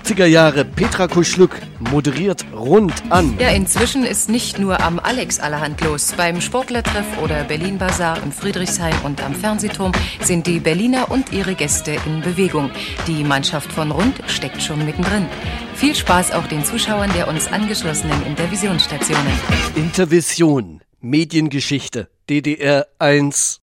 80er Jahre, Petra Kuschlück moderiert rund an. Ja, inzwischen ist nicht nur am Alex allerhand los. Beim Sportlertreff oder Berlin-Bazar in Friedrichshain und am Fernsehturm sind die Berliner und ihre Gäste in Bewegung. Die Mannschaft von Rund steckt schon mittendrin. Viel Spaß auch den Zuschauern der uns angeschlossenen Intervisionsstationen. Intervision, Mediengeschichte, DDR 1.